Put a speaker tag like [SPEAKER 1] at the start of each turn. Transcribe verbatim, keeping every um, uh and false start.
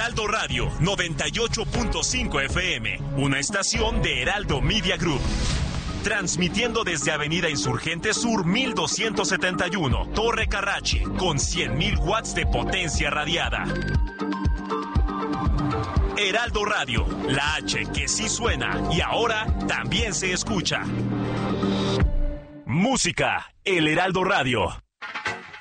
[SPEAKER 1] Heraldo Radio noventa y ocho punto cinco F M, una estación de Heraldo Media Group. Transmitiendo desde Avenida Insurgente Sur mil doscientos setenta y uno, Torre Carrachi, con cien mil watts de potencia radiada. Heraldo Radio, la H que sí suena y ahora también se escucha. Música, el Heraldo Radio.